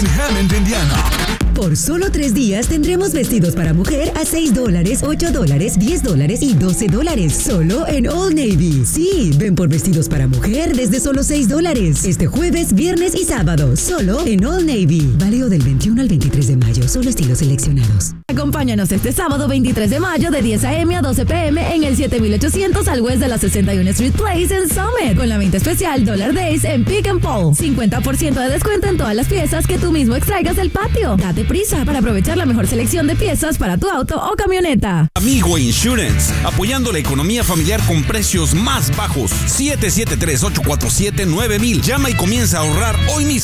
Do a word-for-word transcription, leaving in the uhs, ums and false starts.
en Hammond, Indiana. Por solo tres días tendremos vestidos para mujer a seis dólares, ocho dólares, diez dólares y doce dólares. Solo en Old Navy. Sí, ven por vestidos para mujer desde solo seis dólares. Este jueves, viernes y sábado. Solo en Old Navy. Válido del veintiuno al veintitrés de mayo. Solo estilos seleccionados. Acompáñanos este sábado veintitrés de mayo de diez a eme a doce pe eme en el siete mil ochocientos al west de la sesenta y uno Street Place en Summit. Con la venta especial Dollar Days en Pick and Pull. cincuenta por ciento de descuento en todas las piezas que tú mismo extraigas del patio. Date prisa para aprovechar la mejor selección de piezas para tu auto o camioneta. Amigo Insurance, apoyando la economía familiar con precios más bajos. siete siete tres, ocho cuatro siete, nueve mil. Llama y comienza a ahorrar hoy mismo.